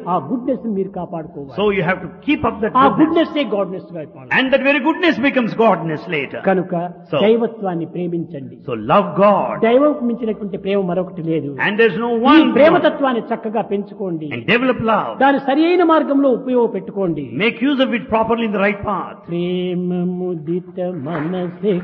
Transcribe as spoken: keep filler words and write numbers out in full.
ఆ గుడ్నెస్ మీరు కాపాడుకోవాలి. So you have to keep up that ఆ goodness. గుడ్నెస్ ఏ గాడ్నెస్ గా అయిపోవాలి. And that very goodness becomes godness later. కనుక So- దైవత్వాన్ని ప్రేమించండి. So love God. దైవం మించినటువంటి ప్రేమ మరొకటి లేదు. And there's no ఈ one God. ప్రేమతత్వాన్ని చక్కగా పెంచుకోండి. And develop love. దాని సరైన మార్గంలో ఉపయోగపెట్టుకోండి. Make use of it properly in the right path. ప్రేమ ముదిత మనసే